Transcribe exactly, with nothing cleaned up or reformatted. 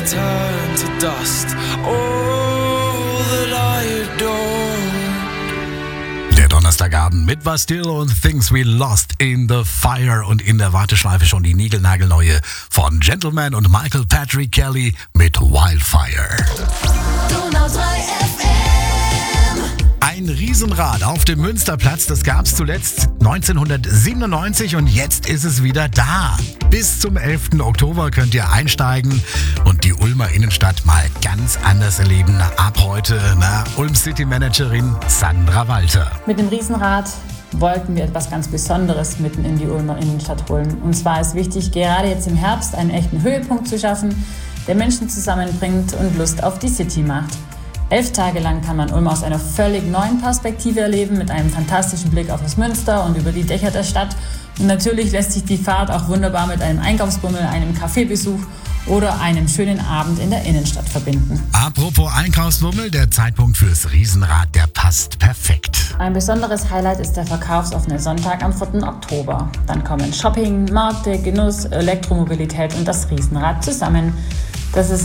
turn to dust. All that I adore. Der Donnerstagabend mit Bastille und Things We Lost in the Fire und in der Warteschleife schon die niegelnagelneue von Gentleman und Michael Patrick Kelly mit Wildfire. Donau drei F M. Ein Riesenrad auf dem Münsterplatz, das gab es zuletzt neunzehnhundertsiebenundneunzig und jetzt ist es wieder da. Bis zum elften Oktober könnt ihr einsteigen und die Ulmer Innenstadt mal ganz anders erleben. Ab heute, na, Ulm City Managerin Sandra Walter. Mit dem Riesenrad wollten wir etwas ganz Besonderes mitten in die Ulmer Innenstadt holen. Und zwar ist wichtig, gerade jetzt im Herbst einen echten Höhepunkt zu schaffen, der Menschen zusammenbringt und Lust auf die City macht. Elf Tage lang kann man Ulm aus einer völlig neuen Perspektive erleben, mit einem fantastischen Blick auf das Münster und über die Dächer der Stadt. Und natürlich lässt sich die Fahrt auch wunderbar mit einem Einkaufsbummel, einem Kaffeebesuch oder einem schönen Abend in der Innenstadt verbinden. Apropos Einkaufsbummel, der Zeitpunkt fürs Riesenrad, der passt perfekt. Ein besonderes Highlight ist der verkaufsoffene Sonntag am vierten Oktober. Dann kommen Shopping, Märkte, Genuss, Elektromobilität und das Riesenrad zusammen. Das ist